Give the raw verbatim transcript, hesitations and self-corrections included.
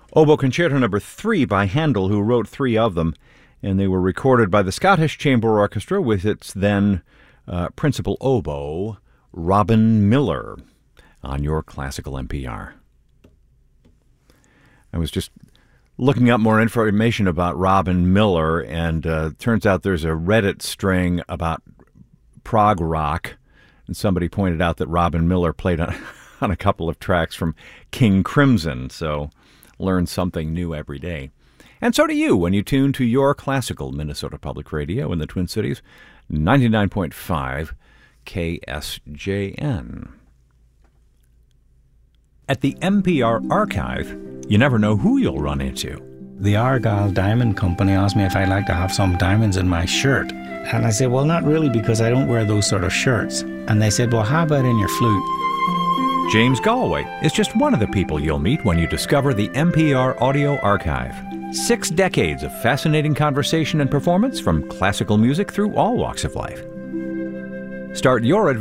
Oboe Concerto Number Three by Handel, who wrote three of them, and they were recorded by the Scottish Chamber Orchestra with its then uh, principal oboe, Robin Miller, on your classical N P R. I was just looking up more information about Robin Miller, and uh, turns out there's a Reddit string about prog rock, and somebody pointed out that Robin Miller played on, on a couple of tracks from King Crimson, so learn something new every day. And so do you when you tune to your classical Minnesota Public Radio in the Twin Cities, ninety-nine point five K S J N. At the N P R Archive, you never know who you'll run into. The Argyle Diamond Company asked me if I'd like to have some diamonds in my shirt. And I said, well, not really, because I don't wear those sort of shirts. And they said, well, how about in your flute? James Galway is just one of the people you'll meet when you discover the N P R Audio Archive. Six decades of fascinating conversation and performance from classical music through all walks of life. Start your adventure